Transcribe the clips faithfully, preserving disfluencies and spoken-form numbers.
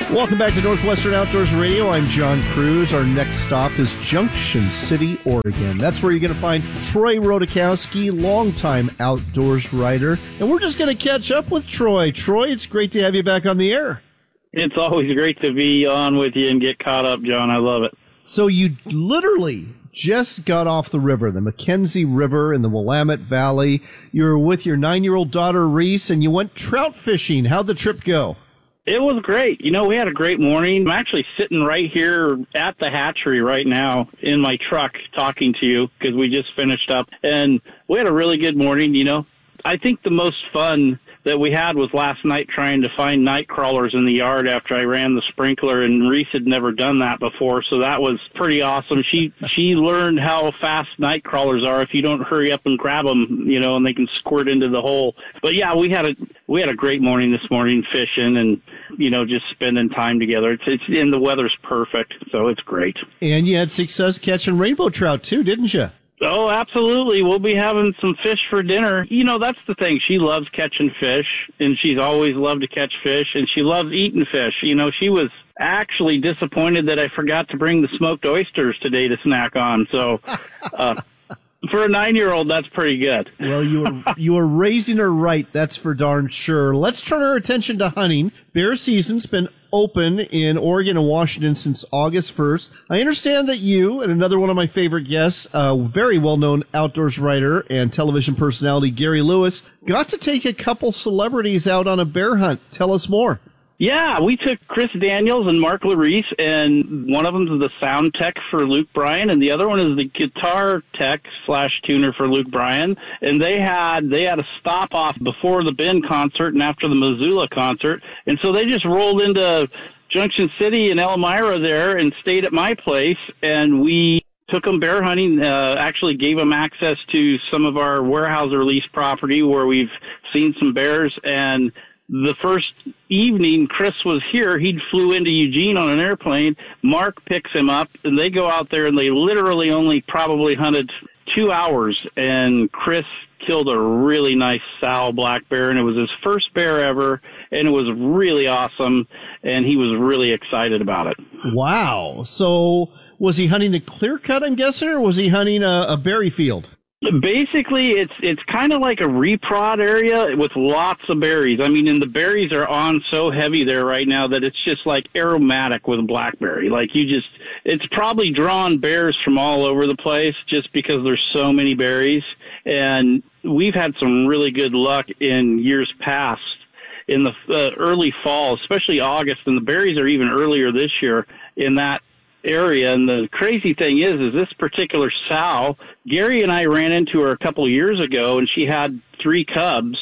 Welcome back to Northwestern Outdoors Radio. I'm John Cruz. Our next stop is Junction City, Oregon. That's where you're going to find Troy Rodakowski, longtime outdoors writer. And we're just going to catch up with Troy. Troy, it's great to have you back on the air. It's always great to be on with you and get caught up, John. I love it. So you literally just got off the river, the Mackenzie River in the Willamette Valley. You were with your nine-year-old daughter, Reese, and you went trout fishing. How'd the trip go? It was great. You know, we had a great morning. I'm actually sitting right here at the hatchery right now in my truck talking to you because we just finished up. And we had a really good morning, you know. I think the most fun that we had was last night trying to find night crawlers in the yard after I ran the sprinkler, and Reese had never done that before, so that was pretty awesome. She she learned how fast night crawlers are if you don't hurry up and grab them, you know, and they can squirt into the hole. But yeah, we had a we had a great morning this morning fishing and, you know, just spending time together. It's it's and the weather's perfect, so it's great. And you had success catching rainbow trout too, didn't you? Oh, absolutely. We'll be having some fish for dinner. You know, that's the thing. She loves catching fish, and she's always loved to catch fish, and she loves eating fish. You know, she was actually disappointed that I forgot to bring the smoked oysters today to snack on. So, uh, for a nine-year-old, that's pretty good. Well, you were, you were raising her right, that's for darn sure. Let's turn our attention to hunting. Bear season's been open in Oregon and Washington since August first. I understand that you and another one of my favorite guests, a very well-known outdoors writer and television personality, Gary Lewis, got to take a couple celebrities out on a bear hunt. Tell us more. Yeah, we took Chris Daniels and Mark Larice, and one of them is the sound tech for Luke Bryan, and the other one is the guitar tech slash tuner for Luke Bryan. And they had they had a stop off before the Ben concert and after the Missoula concert, and so they just rolled into Junction City in Elmira there and stayed at my place, and we took them bear hunting, uh, actually gave them access to some of our Weyerhaeuser lease property where we've seen some bears. And the first evening Chris was here, he flew into Eugene on an airplane. Mark picks him up, and they go out there, and they literally only probably hunted two hours, and Chris killed a really nice sow black bear, and it was his first bear ever, and it was really awesome, and he was really excited about it. Wow. So was he hunting a clear cut, I'm guessing, or was he hunting a, a berry field? Basically, it's it's kind of like a reprod area with lots of berries. I mean, and the berries are on so heavy there right now that it's just like aromatic with blackberry. Like you just, it's probably drawn bears from all over the place just because there's so many berries. And we've had some really good luck in years past in the uh, early fall, especially August, and the berries are even earlier this year in that area. And the crazy thing is, is this particular sow, Gary and I ran into her a couple of years ago, and she had three cubs,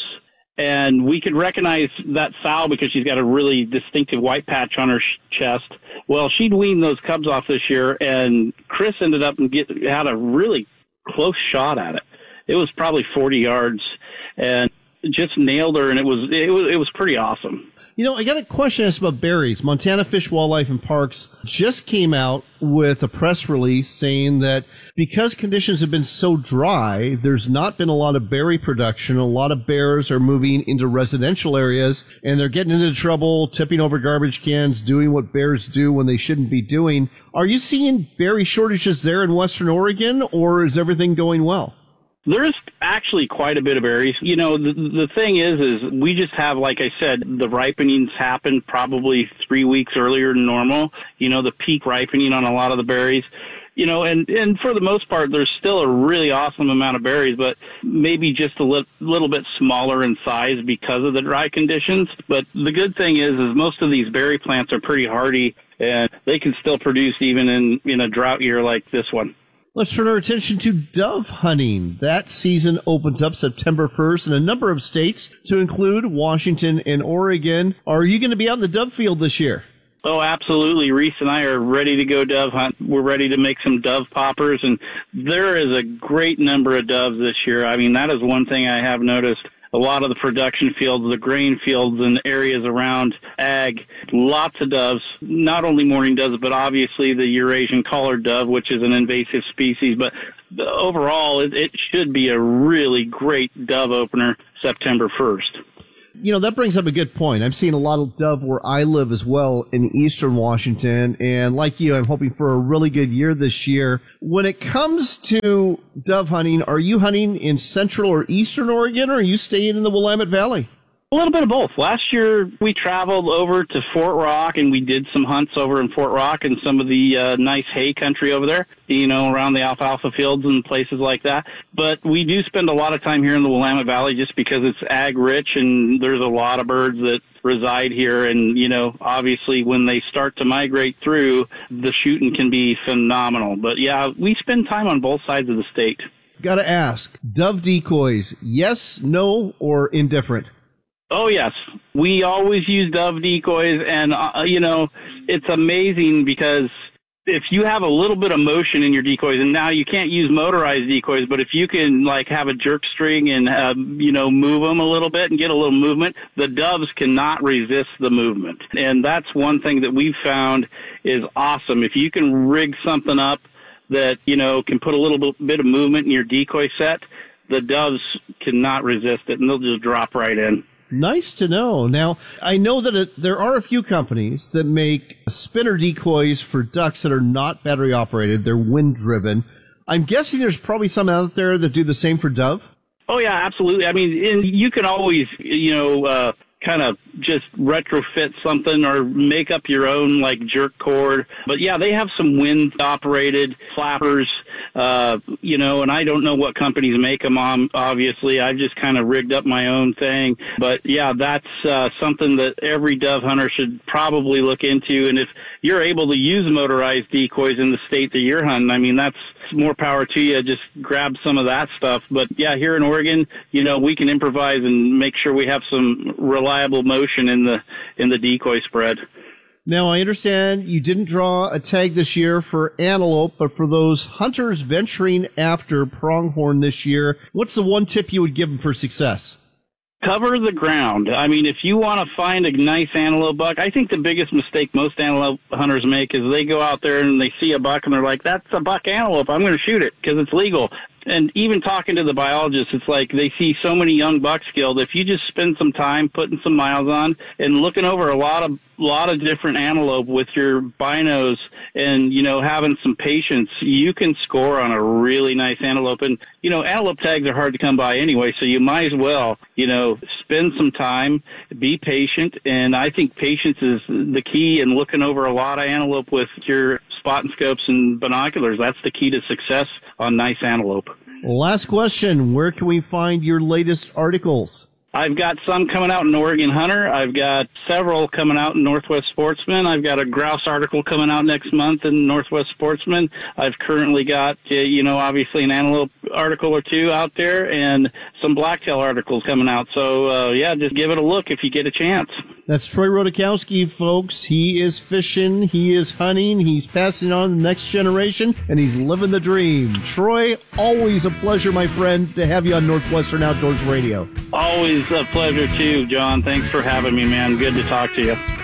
and we could recognize that sow because she's got a really distinctive white patch on her sh- chest. Well, she'd weaned those cubs off this year, and Chris ended up and get, had a really close shot at it. It was probably forty yards, and just nailed her, and it was it was it was pretty awesome. You know, I got a question about berries. Montana Fish, Wildlife, and Parks just came out with a press release saying that because conditions have been so dry, there's not been a lot of berry production. A lot of bears are moving into residential areas, and they're getting into trouble, tipping over garbage cans, doing what bears do when they shouldn't be doing. Are you seeing berry shortages there in Western Oregon, or is everything going well? There's actually quite a bit of berries. You know, the, the thing is, is we just have, like I said, the ripenings happen probably three weeks earlier than normal. You know, the peak ripening on a lot of the berries. You know, and, and for the most part, there's still a really awesome amount of berries, but maybe just a li- little bit smaller in size because of the dry conditions. But the good thing is, is most of these berry plants are pretty hardy, and they can still produce even in, in a drought year like this one. Let's turn our attention to dove hunting. That season opens up September first in a number of states, to include Washington and Oregon. Are you going to be out in the dove field this year? Oh, absolutely. Reese and I are ready to go dove hunt. We're ready to make some dove poppers, and there is a great number of doves this year. I mean, that is one thing I have noticed. A lot of the production fields, the grain fields and areas around ag, lots of doves, not only mourning doves, but obviously the Eurasian collared dove, which is an invasive species. But overall, it, it should be a really great dove opener September first. you know, that brings up a good point. I'm seeing a lot of dove where I live as well in eastern Washington. And like you, I'm hoping for a really good year this year. When it comes to dove hunting, are you hunting in central or eastern Oregon, or are you staying in the Willamette Valley? A little bit of both. Last year, we traveled over to Fort Rock, and we did some hunts over in Fort Rock and some of the uh, nice hay country over there, you know, around the alfalfa fields and places like that. But we do spend a lot of time here in the Willamette Valley just because it's ag-rich, and there's a lot of birds that reside here. And, you know, obviously when they start to migrate through, the shooting can be phenomenal. But, yeah, we spend time on both sides of the state. Got to ask, dove decoys, yes, no, or indifferent? Oh, yes. We always use dove decoys, and, uh, you know, it's amazing because if you have a little bit of motion in your decoys, and now you can't use motorized decoys, but if you can, like, have a jerk string and, uh, you know, move them a little bit and get a little movement, the doves cannot resist the movement. And that's one thing that we've found is awesome. If you can rig something up that, you know, can put a little bit of movement in your decoy set, the doves cannot resist it, and they'll just drop right in. Nice to know. Now, I know that it, there are a few companies that make spinner decoys for ducks that are not battery operated. They're wind driven. I'm guessing there's probably some out there that do the same for dove. Oh, yeah, absolutely. I mean, and you can always, you know, uh, kind of just retrofit something or make up your own, like, jerk cord. But, yeah, they have some wind-operated flappers, uh, you know, and I don't know what companies make them on, obviously. I've just kind of rigged up my own thing. But, yeah, that's uh, something that every dove hunter should probably look into. And if you're able to use motorized decoys in the state that you're hunting, I mean, that's more power to you. Just grab some of that stuff. But, yeah, here in Oregon, you know, we can improvise and make sure we have some reliable motion in the in the decoy spread. Now, I understand you didn't draw a tag this year for antelope, but for those hunters venturing after pronghorn this year, what's the one tip you would give them for success? Cover the ground. I mean, if you want to find a nice antelope buck, I think the biggest mistake most antelope hunters make is they go out there and they see a buck and they're like, that's a buck antelope, I'm going to shoot it because it's legal. And even talking to the biologists, it's like they see so many young bucks killed. If you just spend some time putting some miles on and looking over a lot of lot of different antelope with your binos and, you know, having some patience, you can score on a really nice antelope. And, you know, antelope tags are hard to come by anyway, so you might as well, you know, spend some time, be patient. And I think patience is the key in looking over a lot of antelope with your spot and scopes and binoculars. That's the key to success on nice antelope. Last question. Where can we find your latest articles? I've got some coming out in Oregon Hunter. I've got several coming out in Northwest Sportsman. I've got a grouse article coming out next month in Northwest Sportsman. I've currently got, uh, you know, obviously an antelope article or two out there and some blacktail articles coming out. So, uh, yeah, just give it a look if you get a chance. That's Troy Rodakowski, folks. He is fishing, he is hunting, he's passing on to the next generation, and he's living the dream. Troy, always a pleasure, my friend, to have you on Northwestern Outdoors Radio. Always a pleasure, too, John. Thanks for having me, man. Good to talk to you.